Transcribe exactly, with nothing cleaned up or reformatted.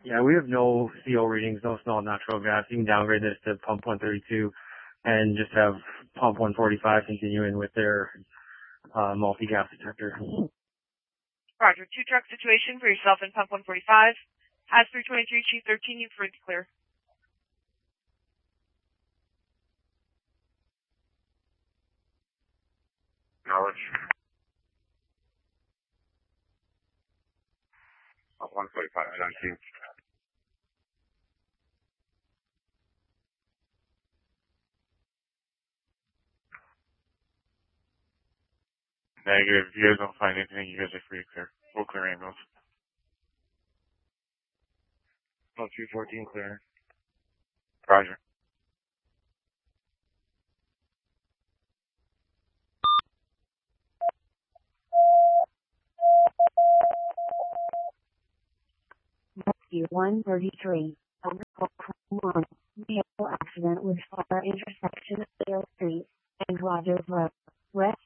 Yeah, we have no C O readings, no smell of natural gas. You can downgrade this to pump one thirty-two and just have pump one forty-five continuing with their uh, multi-gas detector. Roger. Two truck situation for yourself and pump one forty-five. Has three twenty-three, Chief thirteen, you're free to clear. Knowledge. Pump one forty-five, I don't see you. Negative. If you guys don't find anything, you guys are free to clear. We'll clear ambulance. Oh, two fourteen clear. Roger. Rescue one thirty-three. Under one. Vehicle accident with fire intersection of Dale Street and Rogers Road. Rescue